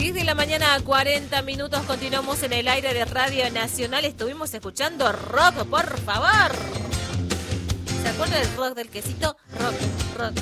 10 de la mañana, 40 minutos, continuamos en el aire de Radio Nacional. Estuvimos escuchando rock, por favor. ¿Se acuerdan del rock del quesito? Rock.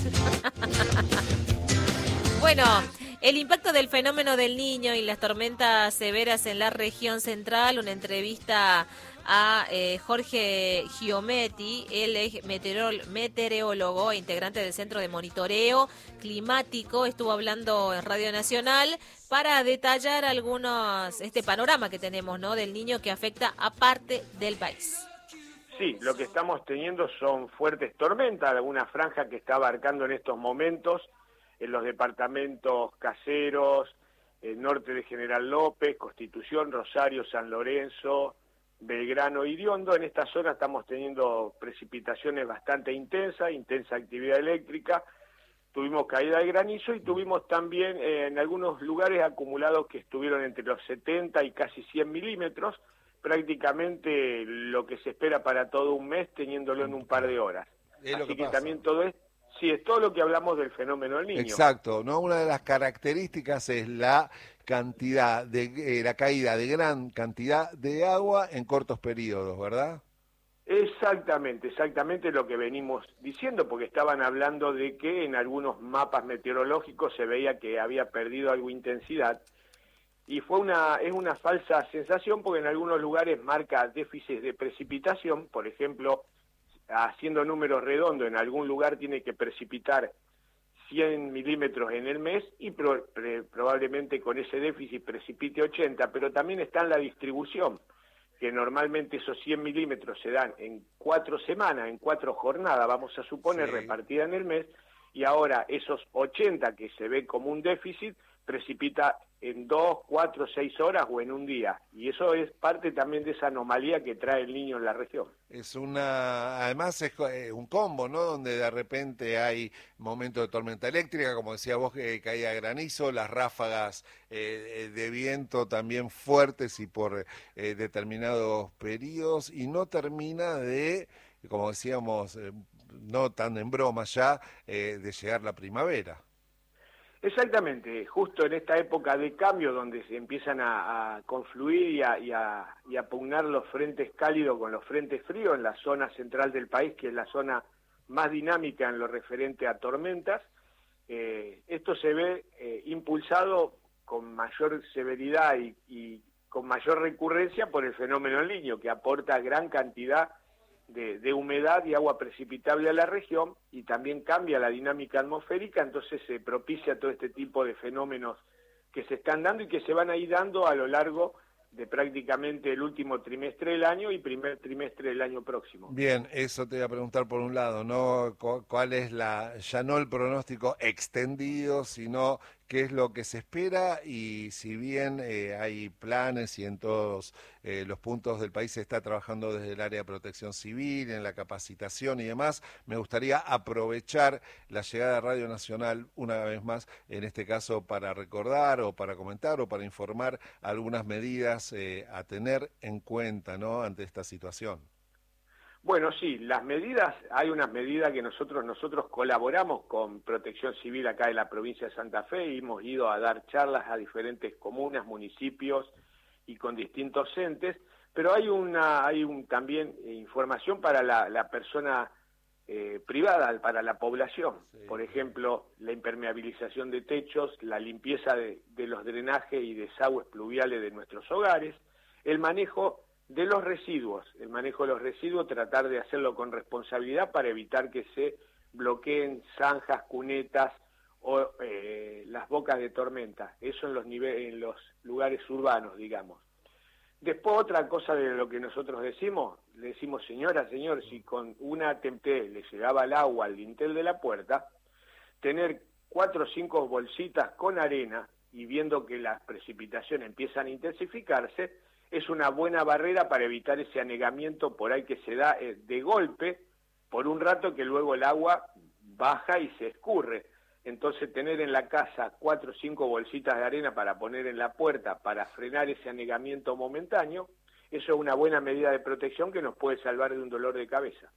Bueno, el impacto del fenómeno del Niño y las tormentas severas en la región central, una entrevista a Jorge Giometti, él es meteorólogo e integrante del Centro de Monitoreo Climático, estuvo hablando en Radio Nacional para detallar este panorama que tenemos, ¿no?, del Niño que afecta a parte del país. Sí, lo que estamos teniendo son fuertes tormentas, alguna franja que está abarcando en estos momentos en los departamentos Caseros, el norte de General López, Constitución, Rosario, San Lorenzo, Belgrano y Riondo. En esta zona estamos teniendo precipitaciones bastante intensa actividad eléctrica, tuvimos caída de granizo y tuvimos también en algunos lugares acumulados que estuvieron entre los 70 y casi 100 milímetros, prácticamente lo que se espera para todo un mes teniéndolo en un par de horas. Así que también todo esto, sí, es todo lo que hablamos del fenómeno del Niño. Exacto, ¿no? Una de las características es la cantidad la caída de gran cantidad de agua en cortos periodos, ¿verdad? Exactamente lo que venimos diciendo, porque estaban hablando de que en algunos mapas meteorológicos se veía que había perdido algo de intensidad, y es una falsa sensación porque en algunos lugares marca déficit de precipitación. Por ejemplo, haciendo números redondos, en algún lugar tiene que precipitar 100 milímetros en el mes y probablemente con ese déficit precipite 80, pero también está en la distribución, que normalmente esos 100 milímetros se dan en 4 semanas, en 4 jornadas, vamos a suponer, sí, repartida en el mes, y ahora esos 80 que se ve como un déficit, precipita en 2, 4, 6 horas o en un día, y eso es parte también de esa anomalía que trae el Niño en la región. Además es un combo, ¿no?, donde de repente hay momentos de tormenta eléctrica, como decía vos, que caía granizo, las ráfagas de viento también fuertes y por determinados periodos, y no termina de, como decíamos, no tan en broma ya, de llegar la primavera. Exactamente, justo en esta época de cambio donde se empiezan a confluir y a pugnar los frentes cálidos con los frentes fríos en la zona central del país, que es la zona más dinámica en lo referente a tormentas, esto se ve impulsado con mayor severidad y con mayor recurrencia por el fenómeno del Niño, que aporta gran cantidad de humedad y agua precipitable a la región, y también cambia la dinámica atmosférica, entonces se propicia todo este tipo de fenómenos que se están dando y que se van a ir dando a lo largo de prácticamente el último trimestre del año y primer trimestre del año próximo. Bien, eso te voy a preguntar por un lado, ¿no? ¿Cuál es ya no el pronóstico extendido, sino qué es lo que se espera? Y si bien hay planes y en todos los puntos del país se está trabajando desde el área de protección civil, en la capacitación y demás, me gustaría aprovechar la llegada de Radio Nacional una vez más, en este caso para recordar o para comentar o para informar algunas medidas a tener en cuenta, ¿no?, ante esta situación. Bueno, sí, las medidas, hay unas medidas que nosotros colaboramos con Protección Civil acá en la provincia de Santa Fe, y hemos ido a dar charlas a diferentes comunas, municipios y con distintos entes, pero hay también información para la persona privada, para la población. Sí. Por ejemplo, la impermeabilización de techos, la limpieza de los drenajes y desagües pluviales de nuestros hogares, el manejo de los residuos, tratar de hacerlo con responsabilidad para evitar que se bloqueen zanjas, cunetas o las bocas de tormenta, eso en los lugares urbanos, digamos. Después, otra cosa de lo que nosotros le decimos, señora, señor, si con una tempté le llegaba el agua al dintel de la puerta, tener 4 o 5 bolsitas con arena, y viendo que las precipitaciones empiezan a intensificarse, es una buena barrera para evitar ese anegamiento por ahí que se da de golpe por un rato, que luego el agua baja y se escurre. Entonces, tener en la casa 4 o 5 bolsitas de arena para poner en la puerta para frenar ese anegamiento momentáneo, eso es una buena medida de protección que nos puede salvar de un dolor de cabeza.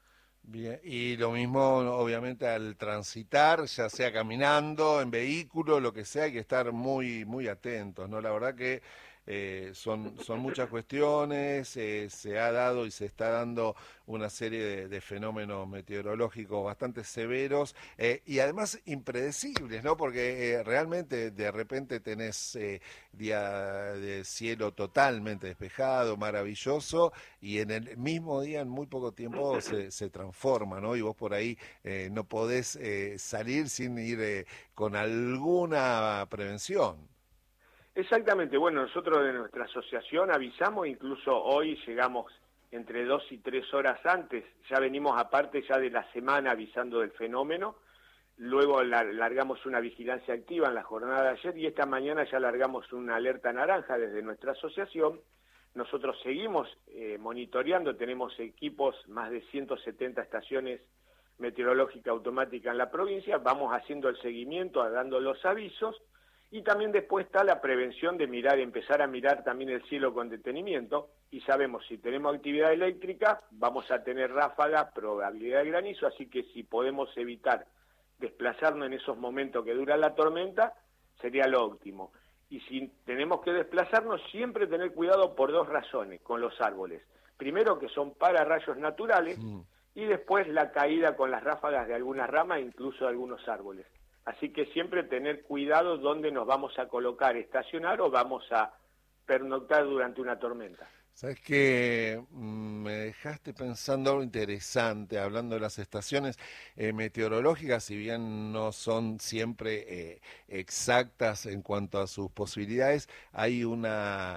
Bien, y lo mismo, obviamente, al transitar, ya sea caminando, en vehículo, lo que sea, hay que estar muy, muy atentos, ¿no? La verdad que son muchas cuestiones, se ha dado y se está dando una serie de fenómenos meteorológicos bastante severos y además impredecibles, ¿no? Porque realmente de repente tenés día de cielo totalmente despejado, maravilloso, y en el mismo día, en muy poco tiempo, se transforma, ¿no? Y vos por ahí no podés salir sin ir con alguna prevención. Exactamente, bueno, nosotros de nuestra asociación avisamos, incluso hoy llegamos entre 2 y 3 horas antes, ya venimos aparte ya de la semana avisando del fenómeno, luego largamos una vigilancia activa en la jornada de ayer y esta mañana ya largamos una alerta naranja desde nuestra asociación. Nosotros seguimos monitoreando, tenemos equipos, más de 170 estaciones meteorológicas automáticas en la provincia, vamos haciendo el seguimiento, dando los avisos, y también después está la prevención de empezar a mirar también el cielo con detenimiento, y sabemos si tenemos actividad eléctrica, vamos a tener ráfagas, probabilidad de granizo, así que si podemos evitar desplazarnos en esos momentos que dura la tormenta, sería lo óptimo. Y si tenemos que desplazarnos, siempre tener cuidado por 2 razones con los árboles. Primero, que son pararrayos naturales, y después la caída con las ráfagas de algunas ramas, incluso de algunos árboles. Así que siempre tener cuidado dónde nos vamos a colocar, estacionar o vamos a pernoctar durante una tormenta. Sabes que me dejaste pensando algo interesante, hablando de las estaciones meteorológicas, si bien no son siempre exactas en cuanto a sus posibilidades, hay una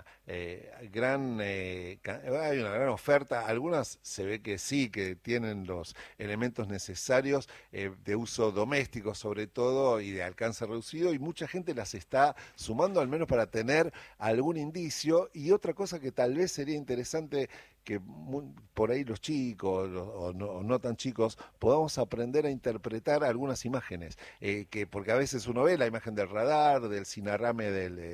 hay una gran oferta. Algunas se ve que sí, que tienen los elementos necesarios de uso doméstico sobre todo y de alcance reducido, y mucha gente las está sumando al menos para tener algún indicio. Y otra cosa que tal vez sería interesante que por ahí los chicos o no tan chicos podamos aprender a interpretar algunas imágenes, porque a veces uno ve la imagen del radar, del cinarrame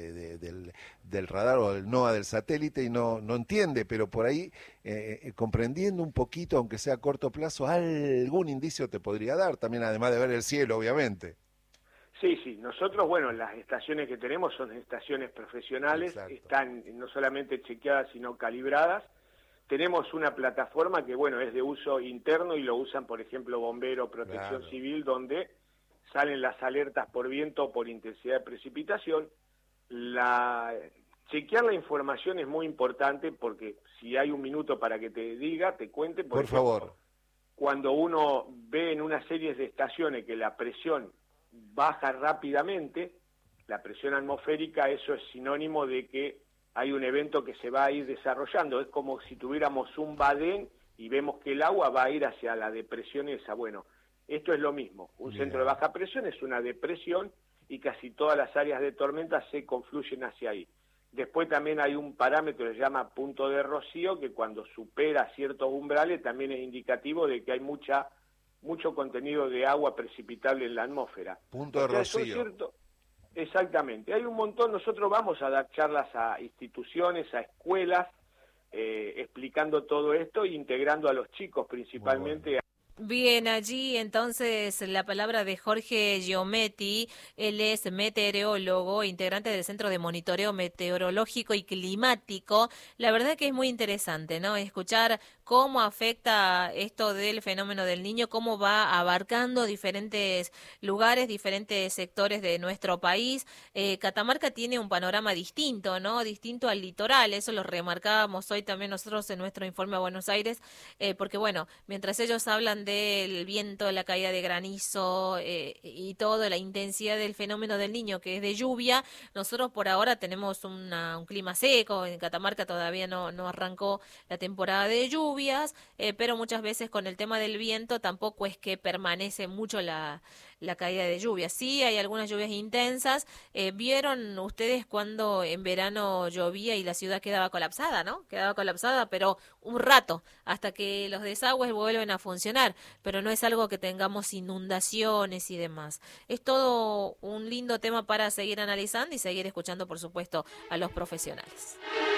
del radar o del NOAA del satélite y no entiende, pero por ahí comprendiendo un poquito, aunque sea a corto plazo, algún indicio te podría dar, también además de ver el cielo, obviamente. Sí, nosotros, bueno, las estaciones que tenemos son estaciones profesionales, Exacto. Están no solamente chequeadas, sino calibradas. Tenemos una plataforma que, bueno, es de uso interno y lo usan, por ejemplo, bomberos, protección Claro. civil, donde salen las alertas por viento o por intensidad de precipitación. Chequear la información es muy importante porque si hay un minuto para que te diga, te cuente, Por ejemplo, favor. cuando uno ve en una serie de estaciones que la presión baja rápidamente, la presión atmosférica, eso es sinónimo de que hay un evento que se va a ir desarrollando. Es como si tuviéramos un badén y vemos que el agua va a ir hacia la depresión esa. Bueno, esto es lo mismo. Un Bien. centro de baja presión es una depresión y casi todas las áreas de tormenta se confluyen hacia ahí. Después también hay un parámetro que se llama punto de rocío, que cuando supera ciertos umbrales también es indicativo de que hay mucho contenido de agua precipitable en la atmósfera. Punto de rocío. Exactamente. Hay un montón, nosotros vamos a dar charlas a instituciones, a escuelas, explicando todo esto e integrando a los chicos principalmente. Bien, allí entonces la palabra de Jorge Giometti. Él es meteorólogo, integrante del Centro de Monitoreo Meteorológico y Climático. La verdad que es muy interesante, ¿no? Escuchar cómo afecta esto del fenómeno del Niño, cómo va abarcando diferentes lugares, diferentes sectores de nuestro país. Catamarca tiene un panorama distinto, ¿no? Distinto al litoral, eso lo remarcábamos hoy también nosotros en nuestro informe a Buenos Aires, porque bueno, mientras ellos hablan del viento, la caída de granizo y todo, la intensidad del fenómeno del Niño, que es de lluvia, nosotros por ahora tenemos un clima seco. En Catamarca todavía no arrancó la temporada de lluvias, pero muchas veces con el tema del viento tampoco es que permanece mucho la caída de lluvia. Sí, hay algunas lluvias intensas. ¿Vieron ustedes cuando en verano llovía y la ciudad quedaba colapsada, ¿no? Quedaba colapsada, pero un rato, hasta que los desagües vuelven a funcionar, pero no es algo que tengamos inundaciones y demás. Es todo un lindo tema para seguir analizando y seguir escuchando, por supuesto, a los profesionales.